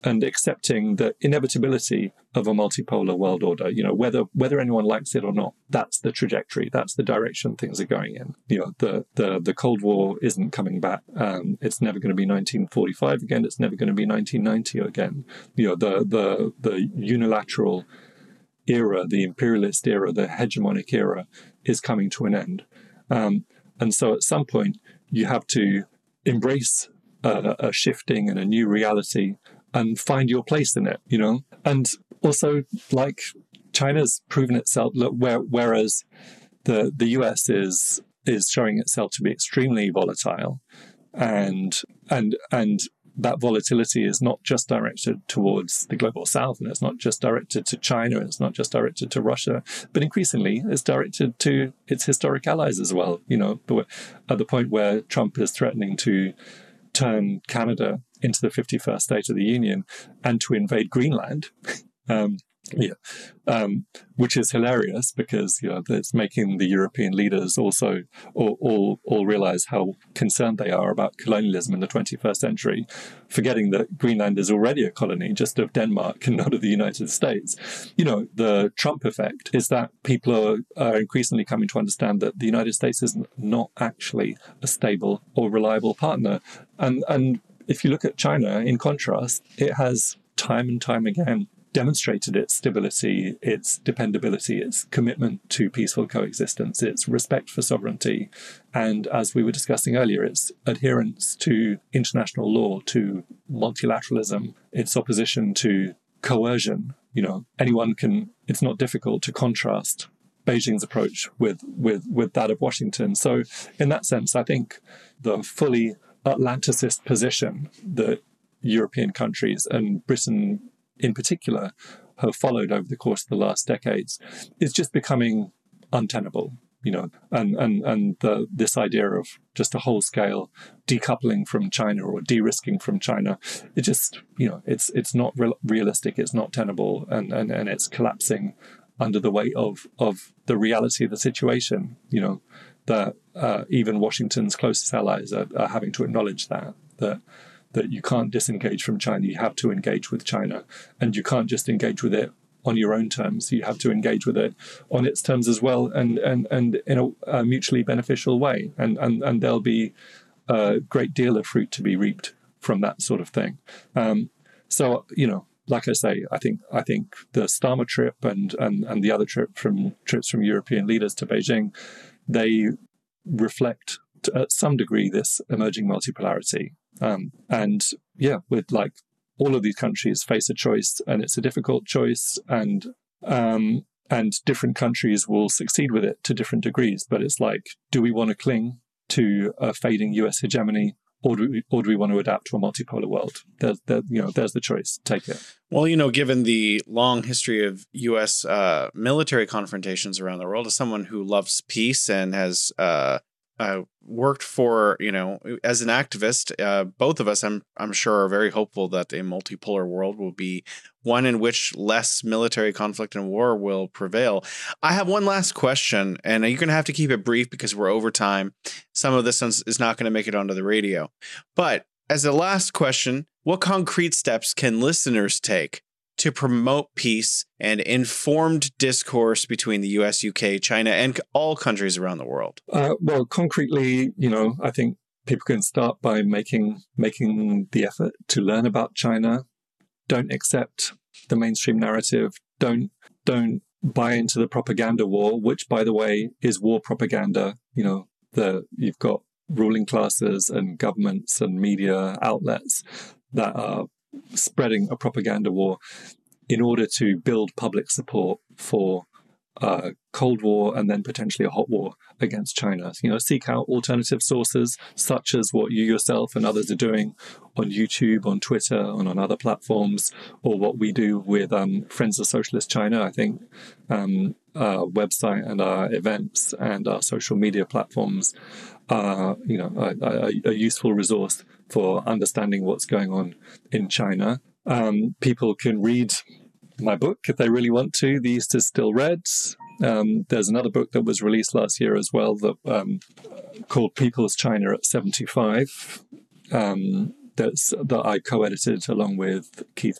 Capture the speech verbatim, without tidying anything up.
and accepting the inevitability of a multipolar world order. You know, whether whether anyone likes it or not, that's the trajectory, that's the direction things are going in. You know, the the the Cold War isn't coming back. Um, it's never going to be nineteen forty-five again. It's never going to be nineteen ninety again. You know, the the the unilateral era, the imperialist era, the hegemonic era is coming to an end. Um, and so at some point, you have to embrace a, a shifting and a new reality and find your place in it, you know? And also, like, China's proven itself, look, where, whereas the the U S is is showing itself to be extremely volatile, and and and that volatility is not just directed towards the global south, and it's not just directed to China, and it's not just directed to Russia, but increasingly it's directed to its historic allies as well. You know, at the point where Trump is threatening to turn Canada into the fifty-first state of the Union and to invade Greenland, um, yeah, um, which is hilarious because, you know, it's making the European leaders also all, all, all realize how concerned they are about colonialism in the twenty-first century, forgetting that Greenland is already a colony just of Denmark and not of the United States. You know, the Trump effect is that people are, are increasingly coming to understand that the United States is not actually a stable or reliable partner. And, and if you look at China, in contrast, it has time and time again demonstrated its stability, its dependability, its commitment to peaceful coexistence, its respect for sovereignty, and, as we were discussing earlier, its adherence to international law, to multilateralism, its opposition to coercion. You know, anyone can, it's not difficult to contrast Beijing's approach with, with, with that of Washington. So in that sense, I think the fully Atlanticist position that European countries and Britain in particular have followed over the course of the last decades is just becoming untenable, you know, and and and the, this idea of just a whole-scale decoupling from China or de-risking from China, it just, you know, it's it's not re- realistic, it's not tenable, and, and, and it's collapsing under the weight of of the reality of the situation, you know, that uh, even Washington's closest allies are, are having to acknowledge that, that that you can't disengage from China, you have to engage with China, and you can't just engage with it on your own terms, you have to engage with it on its terms as well, and and, and in a, a mutually beneficial way, and, and, and there'll be a great deal of fruit to be reaped from that sort of thing. Um, so, you know, like I say, I think I think the Starmer trip and, and, and the other trip from trips from European leaders to Beijing, they reflect to, at some degree, this emerging multipolarity. Um, and yeah, with like all of these countries face a choice, and it's a difficult choice, and um, and different countries will succeed with it to different degrees. But it's like, do we want to cling to a fading U S hegemony, or do we, or do we want to adapt to a multipolar world? There's, there, you know, there's the choice. Take it. Well, you know, given the long history of U S uh, military confrontations around the world, as someone who loves peace and has uh, uh, worked for, you know, as an activist, uh, both of us, I'm I'm sure, are very hopeful that a multipolar world will be one in which less military conflict and war will prevail. I have one last question, and you're going to have to keep it brief because we're over time. Some of this is not going to make it onto the radio. But as a last question, what concrete steps can listeners take to promote peace and informed discourse between the U S, U K, China, and all countries around the world? Uh, well, concretely, you know, I think people can start by making making the effort to learn about China. Don't accept the mainstream narrative. Don't don't buy into the propaganda war, which, by the way, is war propaganda. You know, the you've got ruling classes and governments and media outlets that are spreading a propaganda war in order to build public support for uh, Cold War and then potentially a hot war against China. You know, seek out alternative sources such as what you yourself and others are doing on YouTube, on Twitter, and on other platforms, or what we do with um, Friends of Socialist China. I think um, our website and our events and our social media platforms are, you know, a, a, a useful resource for understanding what's going on in China. Um, people can read my book if they really want to, The East is Still Red. Um, there's another book that was released last year as well that um, called People's China at seventy-five. Um, that's that I co-edited along with Keith